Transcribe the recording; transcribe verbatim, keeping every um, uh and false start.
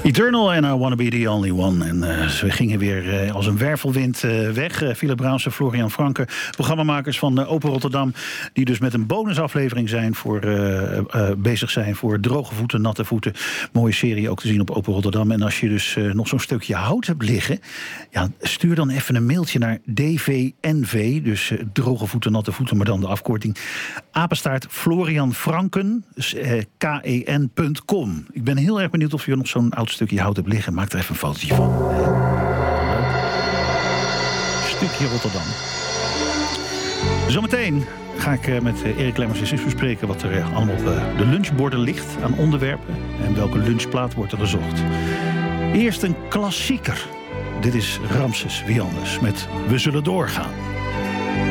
Eternal and I Wanna Be The Only One. En uh, ze gingen weer uh, als een wervelwind uh, weg. Uh, Philip Brouwse, Florian Franke, programmamakers van uh, Open Rotterdam, die dus met een bonusaflevering zijn voor, uh, uh, bezig zijn voor droge voeten, natte voeten. Mooie serie ook te zien op Open Rotterdam. En als je dus uh, nog zo'n stukje hout hebt liggen, ja, stuur dan even een mailtje naar D V N V, dus uh, droge voeten, natte voeten, maar dan de afkorting, apenstaart Florian Franken, dus, uh, K E N punt com. Ik ben heel erg benieuwd of je nog zo'n oud stukje hout hebt liggen. Maak er even een fotootje van. Stukje Rotterdam. Zometeen ga ik met Erik Lemmers eens bespreken wat er allemaal op de lunchborden ligt aan onderwerpen en welke lunchplaat wordt er gezocht. Eerst een klassieker. Dit is Ramses, wie anders, met We Zullen Doorgaan.